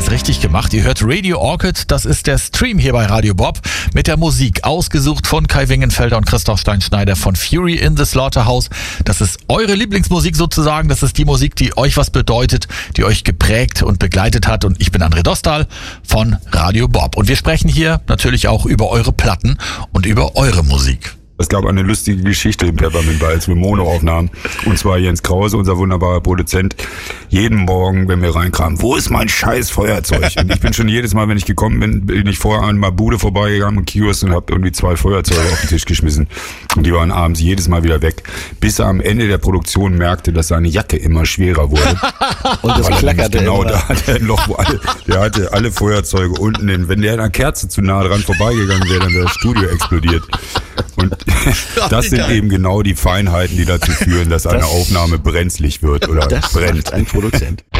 alles richtig gemacht. Ihr hört Radio Orchid, das ist der Stream hier bei Radio Bob mit der Musik, ausgesucht von Kai Wingenfelder und Christoph Steinschneider von Fury in the Slaughterhouse. Das ist eure Lieblingsmusik sozusagen, das ist die Musik, die euch was bedeutet, die euch geprägt und begleitet hat. Und ich bin André Dostal von Radio Bob. Und wir sprechen hier natürlich auch über eure Platten und über eure Musik. Es gab eine lustige Geschichte im Peppermint, als wir Mono aufnahmen. Und zwar Jens Krause, unser wunderbarer Produzent, jeden Morgen, wenn wir reinkamen, wo ist mein scheiß Feuerzeug? Und ich bin schon jedes Mal, wenn ich gekommen bin ich vorher an einer Bude vorbeigegangen im Kiosk und habe irgendwie 2 Feuerzeuge auf den Tisch geschmissen. Und die waren abends jedes Mal wieder weg. Bis er am Ende der Produktion merkte, dass seine Jacke immer schwerer wurde. Und das klackerte genau, immer. da hatte er ein Loch, der hatte alle Feuerzeuge unten. Wenn der an einer Kerze zu nah dran vorbeigegangen wäre, dann wäre das Studio explodiert. Und das sind eben genau die Feinheiten, die dazu führen, dass eine Aufnahme brenzlig wird oder das brennt. macht ein Produzent.